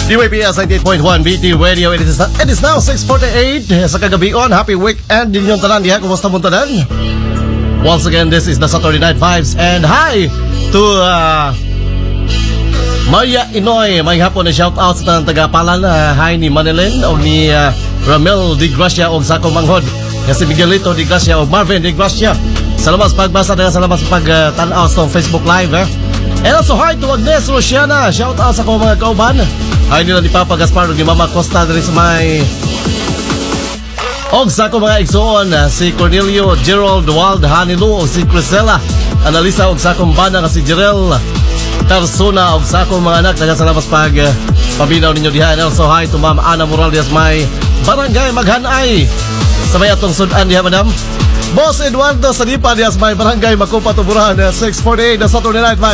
DYPS 98.1 BT Radio. It is now 6:48 sa kagabion. Happy weekend din yung tanan diha. Kumusta mo tanan? Once again, this is the Saturday Night Vibes. And hi to Maya Inoy. May hapon na shoutout sa taga-palan. Hi ni Manilyn o ni Ramel Di Gracia o sa Manghod. Kasi Miguelito Di Gracia o Marvin Di Gracia. Salamat sa pagbasa na salamat sa pag-tanaw sa Facebook Live. And also hi to Agnes Rosiana. Shoutout sa ko mga kauban. Hi nila ni Papa Gaspar ni Mama Costa diri sa may og sa ko mga igsoon si Cornelio Gerald Wald Hanilo o si Crisela Analisa og sa akong bana nga si Jerel Tarsona og sa akong mga anak. Nagasalamat pag pabinaw ninyo diha. And also hi to Ma'am Ana Morales may barangay Maghanay sa may atong sudan diha madam. Boss Eduardo Sadipa diha sa may barangay Makupa Tuburan 648 na Saturday Night Vibes.